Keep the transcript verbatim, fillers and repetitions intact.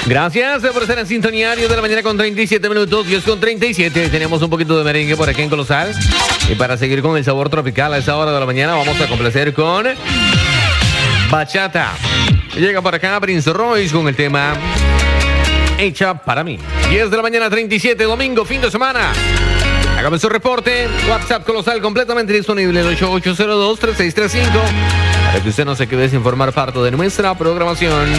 Gracias por estar en sintonía. diez de la mañana con treinta y siete minutos. diez con treinta y siete. Tenemos un poquito de merengue por aquí en Colosal. Y para seguir con el sabor tropical a esa hora de la mañana, vamos a complacer con bachata. Llega por acá Prince Royce con el tema Hecha para mí. diez de la mañana, treinta y siete, domingo, fin de semana. Hágame su reporte. WhatsApp Colosal completamente disponible, el ocho ocho cero dos, tres seis tres cinco, para que usted no se quede sin formar parte de nuestra programación.